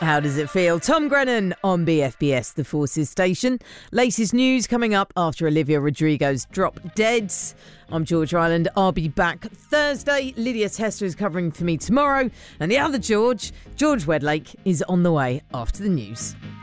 How does it feel? Tom Grennan on BFBS, the Forces station. Latest news coming up after Olivia Rodrigo's Drop Dead. I'm George Ryland. I'll be back Thursday. Lydia Tester is covering for me tomorrow. And the other George Wedlake, is on the way after the news.